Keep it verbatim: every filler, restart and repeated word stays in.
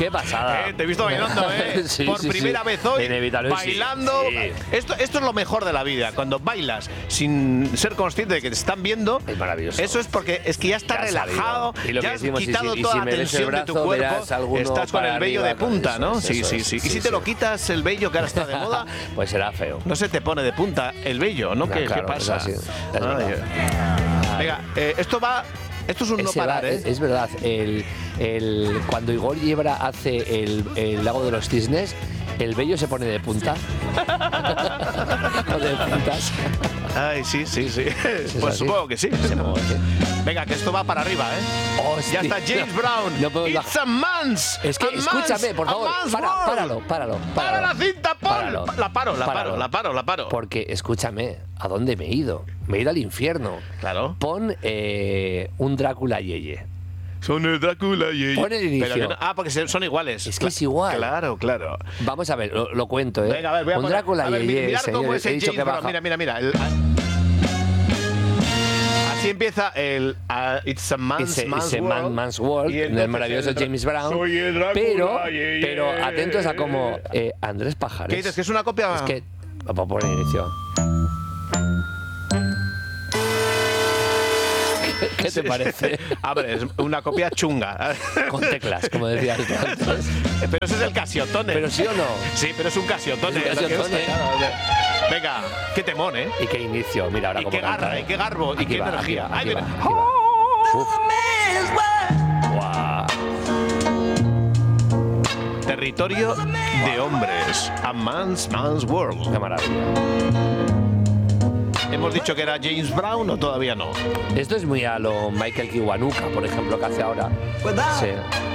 ¡Qué pasada! Eh, te he visto bailando, ¿eh? Sí, Por sí, primera sí. vez hoy, Inevitable, bailando. sí, sí. Esto, esto es lo mejor de la vida. Cuando bailas sin ser consciente de que te están viendo, es maravilloso. Eso es porque es que ya estás Ya relajado, y lo ya que has decimos, quitado y si, y toda si la me des el tensión de tu brazo, cuerpo. verás alguno Estás con para el vello arriba, de punta, eso ¿no? es, Sí, eso sí, es, sí. sí, Y si sí. te lo quitas el vello que ahora está de moda, pues será feo. no se te pone de punta el vello, ¿no? No, ¿Qué, claro, ¿qué pasa? es así, es Ay, verdad. eh. Venga, eh, esto va. Esto es un no Ese va- parar, ¿eh? es, es verdad, el, el, cuando Igor Yebra hace el, el lago de los cisnes, el vello se pone de punta. O de puntas. Ay, sí, sí, sí. ¿Es Pues así? supongo que sí. Se mueve. Venga, que esto va para arriba, ¿eh? Hostia. Ya está James Brown. No puedo It's bajar. a man's. Es que a man's- escúchame, por a favor, man's para, world. páralo, páralo, Para páralo. la cinta, Paul. Páralo. La paro, la Páralo. paro, la paro, la paro. Porque, escúchame, ¿a dónde me he ido? Me he ido al infierno. Claro. Pon eh, un Drácula Yeye. Son el Drácula y Pon el inicio. Pero que no- ah, porque se- son iguales. Es que es igual. Claro, claro. Vamos a ver, lo, lo cuento, ¿eh? Venga, a ver, voy a un poner- Drácula a ver, Yeye, mirar cómo señores, es el he dicho James que Brown. baja. Mira, mira, mira. el- así empieza el uh, It's a Man's, Ese, man's ese World. Man, Man's World, Y en entonces el maravilloso el Dra- James Brown. Soy el Drácula, pero, ye, ye. pero atentos a cómo eh, Andrés Pajares. ¿Qué dices? ¿Que es una copia? Es que. Vamos a poner inicio. ¿Qué te parece? A ver, es una copia chunga. Con teclas, como decías tú antes. Pero ese es el Casiotone. Pero sí o no. Sí, pero es un Casiotone. Es un lo que Casiotone. usa, claro, o sea. Venga, qué temón, ¿eh? Y qué inicio, mira ahora Y cómo qué canta, garra, ¿eh? y qué garbo, y Aquí qué va, energía. aquí va, Ahí aquí va, viene. aquí va. Uf. Guau. Territorio de hombres. A man's, man's world. Qué maravilla. ¿Hemos dicho que era James Brown o todavía no? Esto es muy a lo Michael Kiwanuka, por ejemplo, que hace ahora. Sí.